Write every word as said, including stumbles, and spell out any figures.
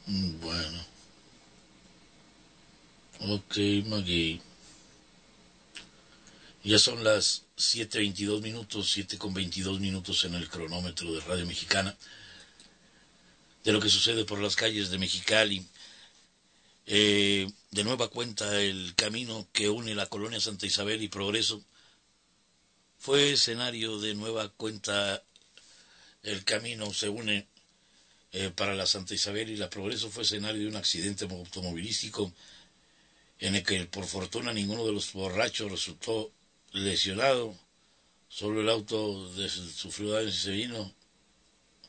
Bueno, ok, Maggie. Ya son las siete veintidós minutos, siete con veintidós minutos en el cronómetro de Radio Mexicana, de lo que sucede por las calles de Mexicali. Eh, de nueva cuenta, el camino que une la colonia Santa Isabel y Progreso fue escenario de nueva cuenta. El camino se une eh, para la Santa Isabel y la Progreso fue escenario de un accidente automovilístico en el que por fortuna ninguno de los borrachos resultó lesionado. Solo el auto de, sufrió daños y se vino